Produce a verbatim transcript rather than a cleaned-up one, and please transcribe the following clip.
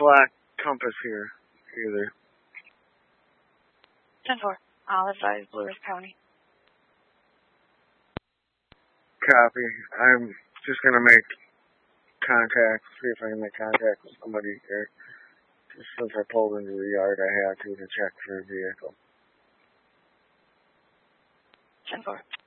black Compass here, either. ten four. I'll advise Blue Earth County. Copy. I'm just going to make contact, see if I can make contact with somebody here. Just since I pulled into the yard, I had to to check for a vehicle. ten four.